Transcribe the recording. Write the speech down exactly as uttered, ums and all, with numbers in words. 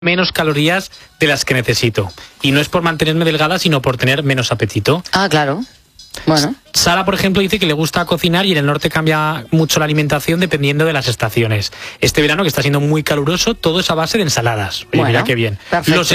menos calorías de las que necesito. Y no es por mantenerme delgada, sino por tener menos apetito. Ah, claro. Bueno. Sara, por ejemplo, dice que le gusta cocinar y en el norte cambia mucho la alimentación dependiendo de las estaciones. Este verano, que está siendo muy caluroso, todo es a base de ensaladas. Oye, Bueno, mira qué bien. Perfecto. Los